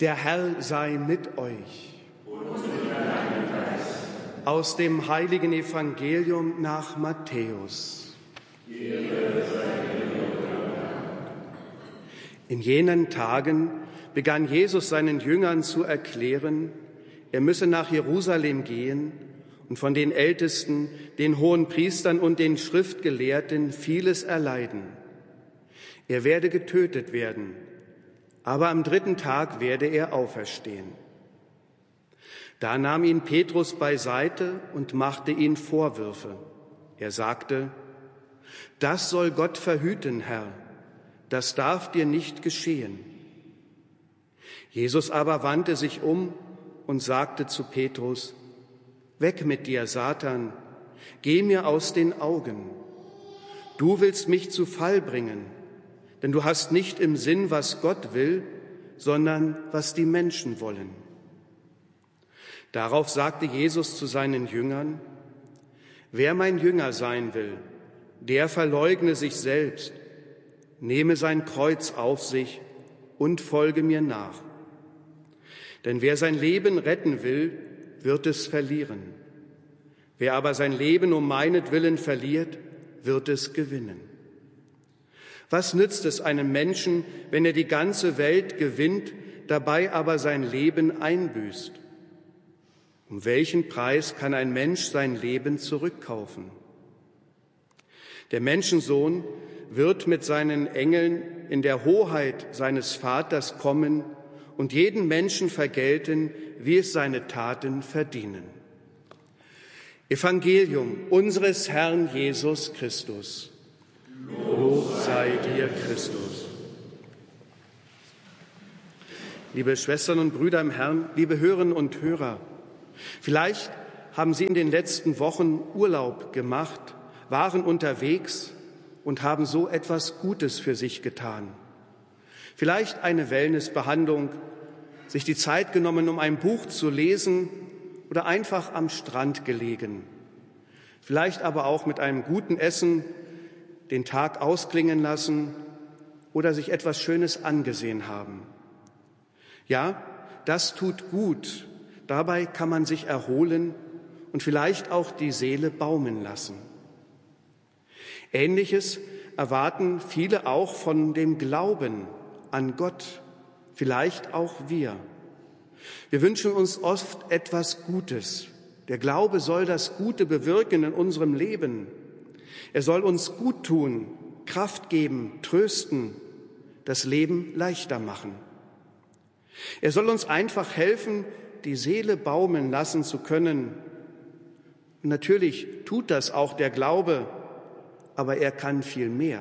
Der Herr sei mit euch. Und mit deinem Geist. Aus dem heiligen Evangelium nach Matthäus. In jenen Tagen begann Jesus seinen Jüngern zu erklären, er müsse nach Jerusalem gehen und von den Ältesten, den Hohenpriestern und den Schriftgelehrten vieles erleiden. Er werde getötet werden, aber am 3. Tag werde er auferstehen. Da nahm ihn Petrus beiseite und machte ihn Vorwürfe. Er sagte: Das soll Gott verhüten, Herr, das darf dir nicht geschehen. Jesus aber wandte sich um und sagte zu Petrus: Weg mit dir, Satan, geh mir aus den Augen. Du willst mich zu Fall bringen, denn du hast nicht im Sinn, was Gott will, sondern was die Menschen wollen. Darauf sagte Jesus zu seinen Jüngern: Wer mein Jünger sein will, der verleugne sich selbst, nehme sein Kreuz auf sich und folge mir nach. Denn wer sein Leben retten will, wird es verlieren. Wer aber sein Leben um meinetwillen verliert, wird es gewinnen. Was nützt es einem Menschen, wenn er die ganze Welt gewinnt, dabei aber sein Leben einbüßt? Um welchen Preis kann ein Mensch sein Leben zurückkaufen? Der Menschensohn wird mit seinen Engeln in der Hoheit seines Vaters kommen und jeden Menschen vergelten, wie es seine Taten verdienen. Evangelium unseres Herrn Jesus Christus. Lob sei dir, Christus. Liebe Schwestern und Brüder im Herrn, liebe Hörerinnen und Hörer, vielleicht haben Sie in den letzten Wochen Urlaub gemacht, waren unterwegs und haben so etwas Gutes für sich getan. Vielleicht eine Wellnessbehandlung, sich die Zeit genommen, um ein Buch zu lesen oder einfach am Strand gelegen. Vielleicht aber auch mit einem guten Essen den Tag ausklingen lassen oder sich etwas Schönes angesehen haben. Ja, das tut gut. Dabei kann man sich erholen und vielleicht auch die Seele baumeln lassen. Ähnliches erwarten viele auch von dem Glauben an Gott, vielleicht auch wir. Wir wünschen uns oft etwas Gutes. Der Glaube soll das Gute bewirken in unserem Leben. Er soll uns gut tun, Kraft geben, trösten, das Leben leichter machen. Er soll uns einfach helfen, die Seele baumeln lassen zu können. Und natürlich tut das auch der Glaube, aber er kann viel mehr.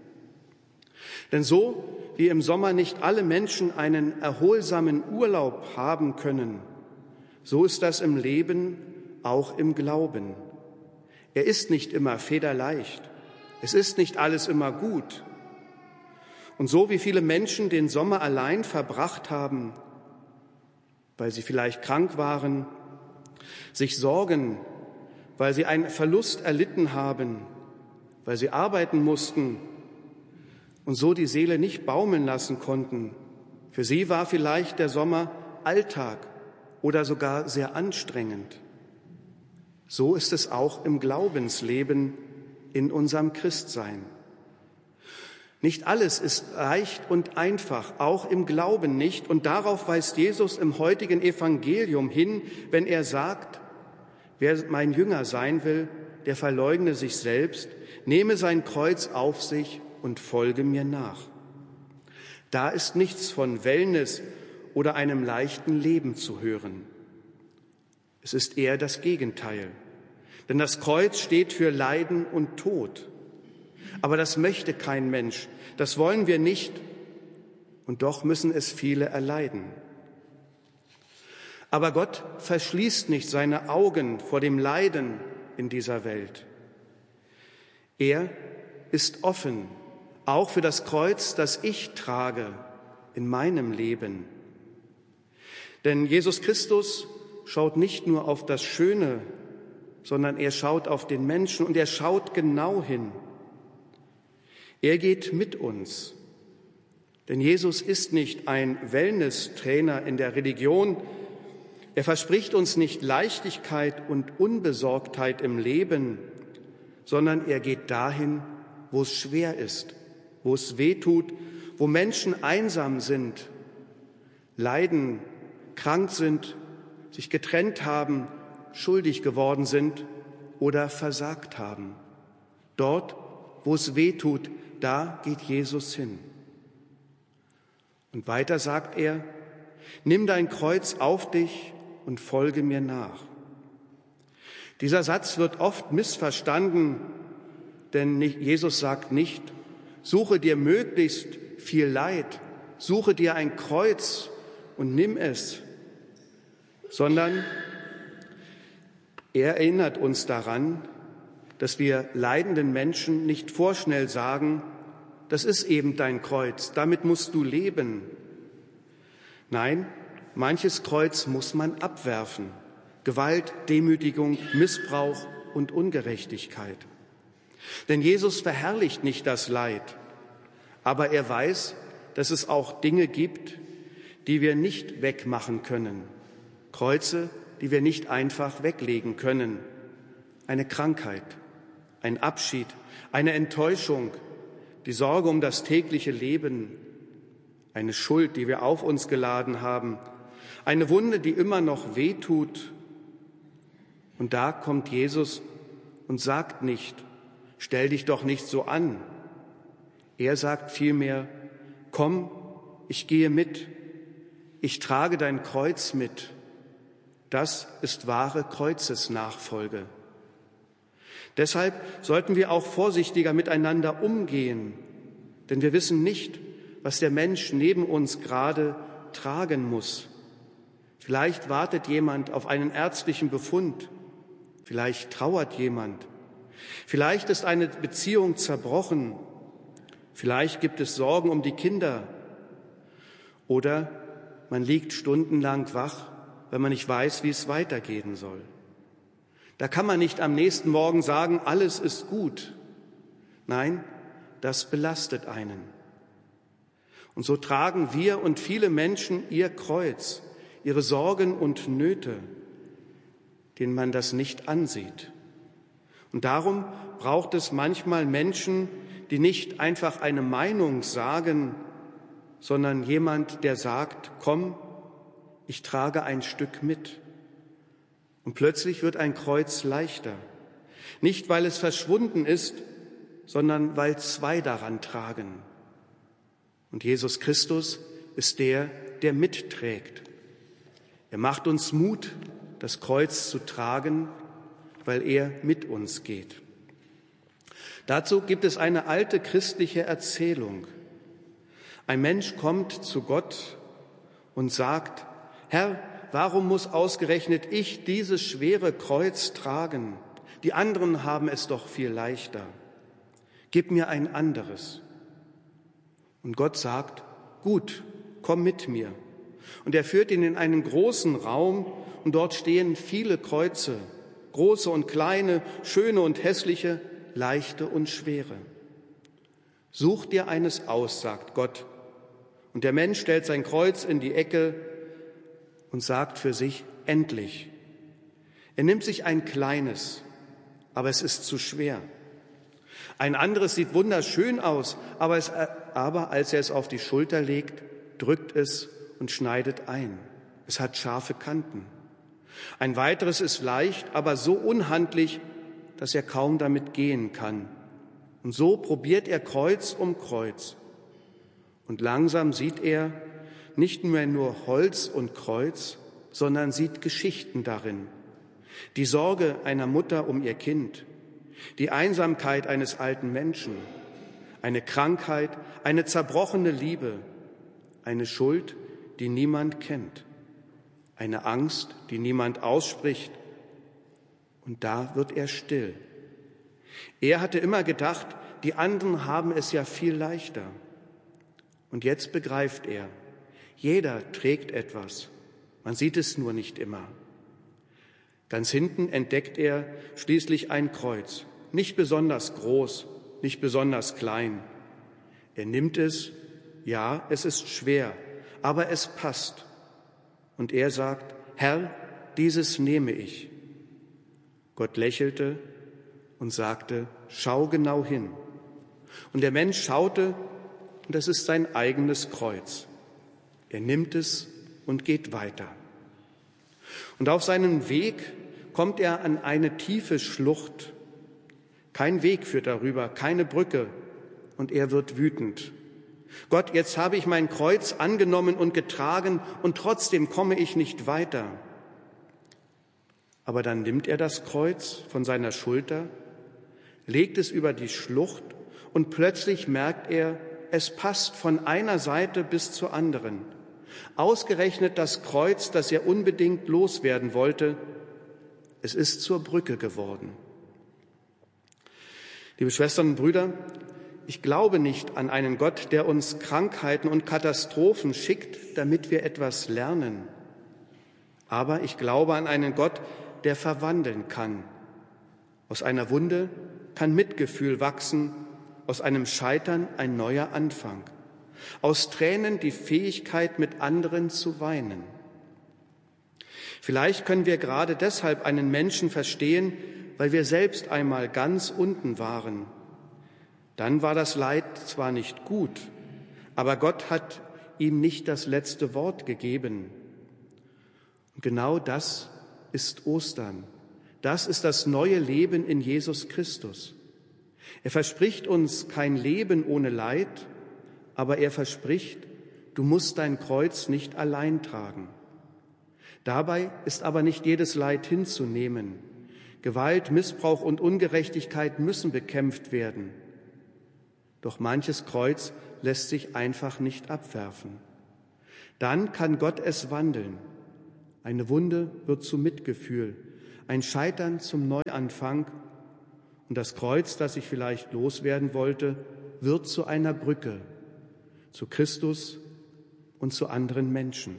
Denn so wie im Sommer nicht alle Menschen einen erholsamen Urlaub haben können, so ist das im Leben auch im Glauben. Er ist nicht immer federleicht. Es ist nicht alles immer gut. Und so wie viele Menschen den Sommer allein verbracht haben, weil sie vielleicht krank waren, sich sorgen, weil sie einen Verlust erlitten haben, weil sie arbeiten mussten und so die Seele nicht baumeln lassen konnten. Für sie war vielleicht der Sommer Alltag oder sogar sehr anstrengend. So ist es auch im Glaubensleben in unserem Christsein. Nicht alles ist leicht und einfach, auch im Glauben nicht. Und darauf weist Jesus im heutigen Evangelium hin, wenn er sagt: Wer mein Jünger sein will, der verleugne sich selbst, nehme sein Kreuz auf sich und folge mir nach. Da ist nichts von Wellness oder einem leichten Leben zu hören. Es ist eher das Gegenteil. Denn das Kreuz steht für Leiden und Tod. Aber das möchte kein Mensch, das wollen wir nicht. Und doch müssen es viele erleiden. Aber Gott verschließt nicht seine Augen vor dem Leiden in dieser Welt. Er ist offen, auch für das Kreuz, das ich trage in meinem Leben. Denn Jesus Christus schaut nicht nur auf das Schöne, sondern er schaut auf den Menschen und er schaut genau hin. Er geht mit uns Denn Jesus ist nicht ein Wellness-Trainer in der Religion. Er verspricht uns nicht Leichtigkeit und Unbesorgtheit im Leben, sondern er geht dahin, wo es schwer ist, wo es weh tut, wo Menschen einsam sind, leiden, krank sind, sich getrennt haben, schuldig geworden sind oder versagt haben. Dort, wo es weh tut, da geht Jesus hin. Und weiter sagt er, nimm dein Kreuz auf dich und folge mir nach. Dieser Satz wird oft missverstanden, denn Jesus sagt nicht, suche dir möglichst viel Leid, suche dir ein Kreuz und nimm es, sondern er erinnert uns daran, dass wir leidenden Menschen nicht vorschnell sagen, das ist eben dein Kreuz, damit musst du leben. Nein, manches Kreuz muss man abwerfen. Gewalt, Demütigung, Missbrauch und Ungerechtigkeit. Denn Jesus verherrlicht nicht das Leid, aber er weiß, dass es auch Dinge gibt, die wir nicht wegmachen können. Kreuze, die wir nicht einfach weglegen können. Eine Krankheit, ein Abschied, eine Enttäuschung, die Sorge um das tägliche Leben, eine Schuld, die wir auf uns geladen haben, eine Wunde, die immer noch wehtut. Und da kommt Jesus und sagt nicht, stell dich doch nicht so an. Er sagt vielmehr, komm, ich gehe mit, ich trage dein Kreuz mit. Das ist wahre Kreuzesnachfolge. Deshalb sollten wir auch vorsichtiger miteinander umgehen, denn wir wissen nicht, was der Mensch neben uns gerade tragen muss. Vielleicht wartet jemand auf einen ärztlichen Befund, vielleicht trauert jemand, vielleicht ist eine Beziehung zerbrochen, vielleicht gibt es Sorgen um die Kinder oder man liegt stundenlang wach, weil man nicht weiß, wie es weitergehen soll. Da kann man nicht am nächsten Morgen sagen, alles ist gut. Nein, das belastet einen. Und so tragen wir und viele Menschen ihr Kreuz, ihre Sorgen und Nöte, denen man das nicht ansieht. Und darum braucht es manchmal Menschen, die nicht einfach eine Meinung sagen, sondern jemand, der sagt, komm, ich trage ein Stück mit. Und plötzlich wird ein Kreuz leichter. Nicht, weil es verschwunden ist, sondern weil zwei daran tragen. Und Jesus Christus ist der, der mitträgt. Er macht uns Mut, das Kreuz zu tragen, weil er mit uns geht. Dazu gibt es eine alte christliche Erzählung. Ein Mensch kommt zu Gott und sagt, Herr, warum muss ausgerechnet ich dieses schwere Kreuz tragen? Die anderen haben es doch viel leichter. Gib mir ein anderes. Und Gott sagt, gut, komm mit mir. Und er führt ihn in einen großen Raum und dort stehen viele Kreuze, große und kleine, schöne und hässliche, leichte und schwere. Such dir eines aus, sagt Gott. Und der Mensch stellt sein Kreuz in die Ecke und sagt für sich, endlich. Er nimmt sich ein kleines, aber es ist zu schwer. Ein anderes sieht wunderschön aus, aber als er es auf die Schulter legt, drückt es und schneidet ein. Es hat scharfe Kanten. Ein weiteres ist leicht, aber so unhandlich, dass er kaum damit gehen kann. Und so probiert er Kreuz um Kreuz. Und langsam sieht er nicht mehr nur Holz und Kreuz, sondern sieht Geschichten darin. Die Sorge einer Mutter um ihr Kind, die Einsamkeit eines alten Menschen, eine Krankheit, eine zerbrochene Liebe, eine Schuld, die niemand kennt, eine Angst, die niemand ausspricht. Und da wird er still. Er hatte immer gedacht, die anderen haben es ja viel leichter. Und jetzt begreift er, jeder trägt etwas, man sieht es nur nicht immer. Ganz hinten entdeckt er schließlich ein Kreuz, nicht besonders groß, nicht besonders klein. Er nimmt es ja, es ist schwer, aber es passt. Und er sagt, Herr, dieses nehme ich. Gott lächelte und sagte, schau genau hin. Und der Mensch schaute, und es ist sein eigenes Kreuz. Er nimmt es und geht weiter. Und auf seinem Weg kommt er an eine tiefe Schlucht. Kein Weg führt darüber, keine Brücke, und er wird wütend. Gott, jetzt habe ich mein Kreuz angenommen und getragen, und trotzdem komme ich nicht weiter. Aber dann nimmt er das Kreuz von seiner Schulter, legt es über die Schlucht, und plötzlich merkt er, es passt von einer Seite bis zur anderen. Ausgerechnet das Kreuz, das er unbedingt loswerden wollte, es ist zur Brücke geworden. Liebe Schwestern und Brüder, ich glaube nicht an einen Gott, der uns Krankheiten und Katastrophen schickt, damit wir etwas lernen. Aber ich glaube an einen Gott, der verwandeln kann. Aus einer Wunde kann Mitgefühl wachsen, aus einem Scheitern ein neuer Anfang. Aus Tränen die Fähigkeit, mit anderen zu weinen. Vielleicht können wir gerade deshalb einen Menschen verstehen, weil wir selbst einmal ganz unten waren. Dann war das Leid zwar nicht gut, aber Gott hat ihm nicht das letzte Wort gegeben. Und genau das ist Ostern. Das ist das neue Leben in Jesus Christus. Er verspricht uns kein Leben ohne Leid, aber er verspricht, du musst dein Kreuz nicht allein tragen. Dabei ist aber nicht jedes Leid hinzunehmen. Gewalt, Missbrauch und Ungerechtigkeit müssen bekämpft werden. Doch manches Kreuz lässt sich einfach nicht abwerfen. Dann kann Gott es wandeln. Eine Wunde wird zu Mitgefühl, ein Scheitern zum Neuanfang und das Kreuz, das ich vielleicht loswerden wollte, wird zu einer Brücke, zu Christus und zu anderen Menschen.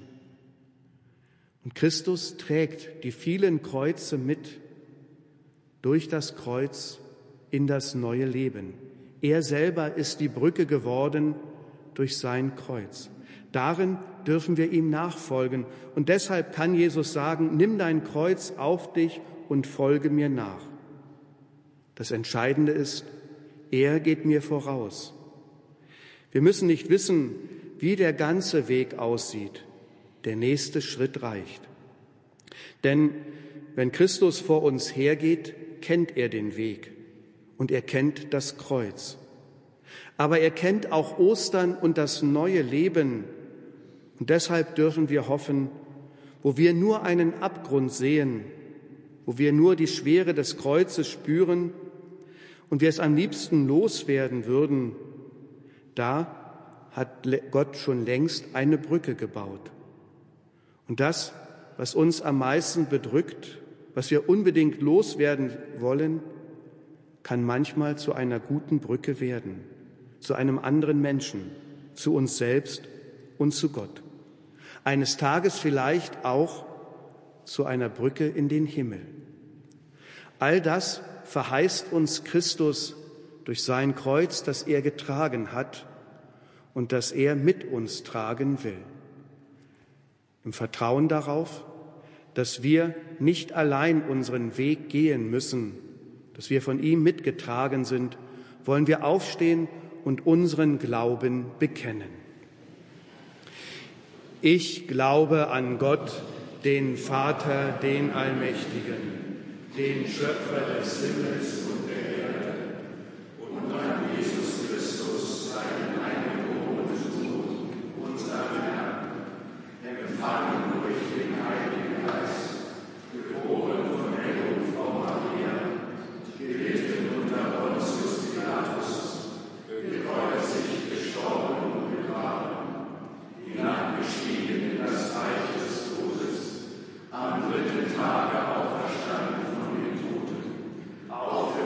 Und Christus trägt die vielen Kreuze mit durch das Kreuz in das neue Leben. Er selber ist die Brücke geworden durch sein Kreuz. Darin dürfen wir ihm nachfolgen. Und deshalb kann Jesus sagen, nimm dein Kreuz auf dich und folge mir nach. Das Entscheidende ist, er geht mir voraus. Wir müssen nicht wissen, wie der ganze Weg aussieht. Der nächste Schritt reicht. Denn wenn Christus vor uns hergeht, kennt er den Weg und er kennt das Kreuz. Aber er kennt auch Ostern und das neue Leben. Und deshalb dürfen wir hoffen, wo wir nur einen Abgrund sehen, wo wir nur die Schwere des Kreuzes spüren und wir es am liebsten loswerden würden, da hat Gott schon längst eine Brücke gebaut. Und das, was uns am meisten bedrückt, was wir unbedingt loswerden wollen, kann manchmal zu einer guten Brücke werden, zu einem anderen Menschen, zu uns selbst und zu Gott. Eines Tages vielleicht auch zu einer Brücke in den Himmel. All das verheißt uns Christus durch sein Kreuz, das er getragen hat und das er mit uns tragen will. Im Vertrauen darauf, dass wir nicht allein unseren Weg gehen müssen, dass wir von ihm mitgetragen sind, wollen wir aufstehen und unseren Glauben bekennen. Ich glaube an Gott, den Vater, den Allmächtigen, den Schöpfer des Himmels und der Erde, und an Jesus Christus, seinen eingeborenen Sohn, unseren Herrn, empfangen durch den Heiligen Geist, geboren von der Jungfrau Maria, gelitten unter Pontius Pilatus, gekreuzigt, gestorben und begraben, hinabgestiegen in das Reich des Todes, am dritten Tage auferstanden von den Toten, auferstanden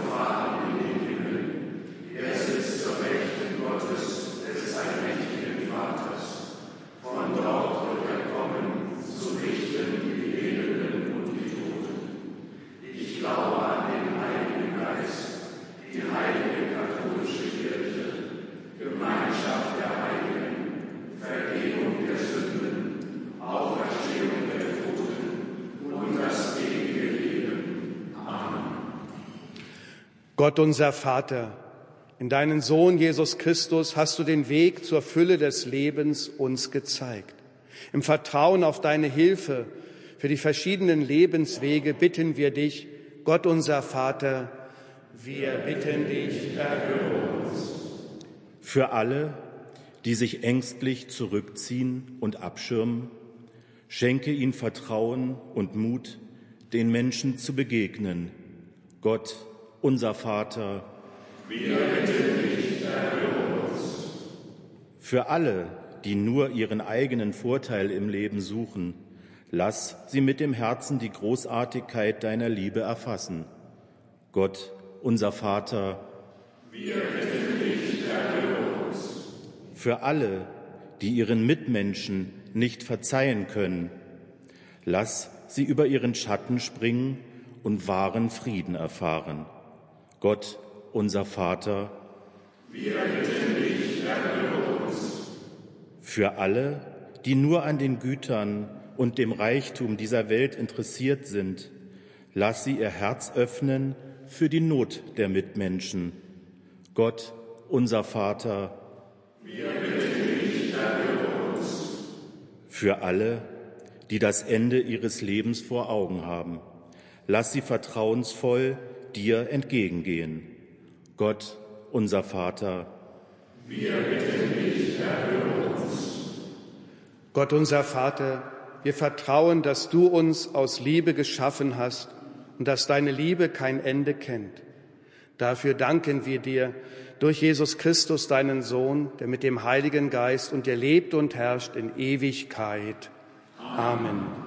Gott unser Vater, in deinen Sohn Jesus Christus hast du den Weg zur Fülle des Lebens uns gezeigt. Im Vertrauen auf deine Hilfe für die verschiedenen Lebenswege bitten wir dich, Gott unser Vater, wir bitten dich, erhöre uns. Für alle, die sich ängstlich zurückziehen und abschirmen, schenke ihnen Vertrauen und Mut, den Menschen zu begegnen. Gott, unser Vater, wir bitten dich, erhöre uns. Für alle, die nur ihren eigenen Vorteil im Leben suchen, lass sie mit dem Herzen die Großartigkeit deiner Liebe erfassen. Gott, unser Vater, wir bitten dich, erhöre uns. Für alle, die ihren Mitmenschen nicht verzeihen können, lass sie über ihren Schatten springen und wahren Frieden erfahren. Gott, unser Vater, wir bitten dich, erhöre uns. Für alle, die nur an den Gütern und dem Reichtum dieser Welt interessiert sind, lass sie ihr Herz öffnen für die Not der Mitmenschen. Gott, unser Vater, wir bitten dich, erhöre uns. Für alle, die das Ende ihres Lebens vor Augen haben, lass sie vertrauensvoll dir entgegengehen. Gott, unser Vater, wir bitten dich, erhöre uns. Gott unser Vater, wir vertrauen, dass du uns aus Liebe geschaffen hast und dass deine Liebe kein Ende kennt. Dafür danken wir dir durch Jesus Christus, deinen Sohn, der mit dem Heiligen Geist und dir lebt und herrscht in Ewigkeit. Amen.